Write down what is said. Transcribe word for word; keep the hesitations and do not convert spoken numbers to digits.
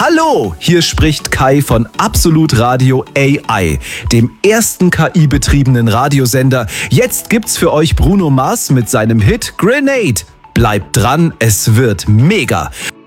Hallo, hier spricht Kai von Absolut Radio A I, dem ersten K I-betriebenen Radiosender. Jetzt gibt's für euch Bruno Mars mit seinem Hit Grenade. Bleibt dran, es wird mega.